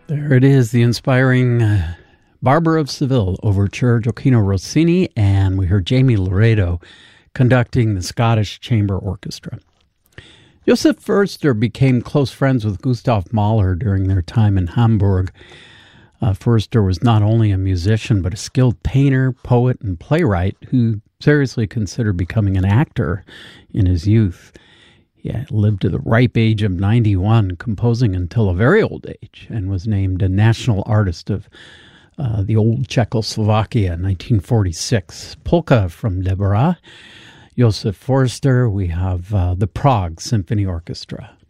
There it is, the inspiring Barber of Seville overture, Gioacchino Rossini, and we heard Jamie Laredo conducting the Scottish Chamber Orchestra. Joseph Förster became close friends with Gustav Mahler during their time in Hamburg. Förster was not only a musician, but a skilled painter, poet, and playwright who seriously considered becoming an actor in his youth. He lived to the ripe age of 91, composing until a very old age, and was named a National Artist of the old Czechoslovakia in 1946. Polka from Deborah. Joseph Förster, we have the Prague Symphony Orchestra.